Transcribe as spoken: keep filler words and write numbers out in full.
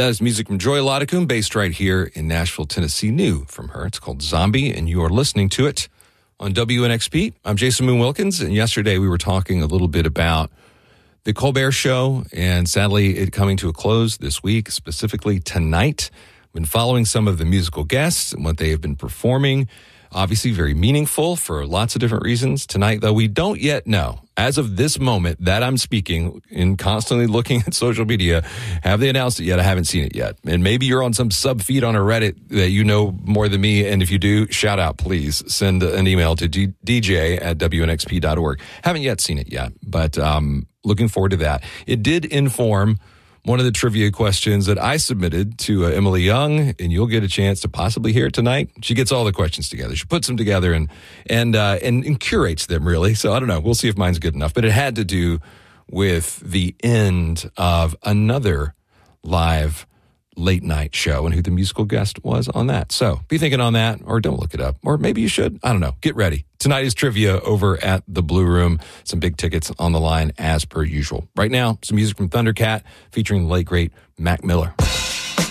That is music from Joy Lodicum, based right here in Nashville, Tennessee. New from her. It's called Zombie, and you are listening to it on W N X P. I'm Jason Moon Wilkins, and yesterday we were talking a little bit about the Colbert Show, and sadly it coming to a close this week, specifically tonight. I've been following some of the musical guests and what they have been performing. Obviously very meaningful for lots of different reasons. Tonight, though, we don't yet know. As of this moment that I'm speaking and constantly looking at social media, have they announced it yet? I haven't seen it yet. And maybe you're on some sub-feed on a Reddit that you know more than me. And if you do, shout out, please. Send an email to d j at w n x p dot org. Haven't yet seen it yet, but um, looking forward to that. It did inform one of the trivia questions that I submitted to uh, Emily Young, and you'll get a chance to possibly hear it tonight. She gets all the questions together. She puts them together and and, uh, and and curates them, really. So I don't know. We'll see if mine's good enough. But it had to do with the end of another live late night show and who the musical guest was on that. So be thinking on that, or don't look it up. Or maybe you should. I don't know. Get ready. Tonight is trivia over at the Blue Room. Some big tickets on the line as per usual. Right now, some music from Thundercat featuring the late, great Mac Miller.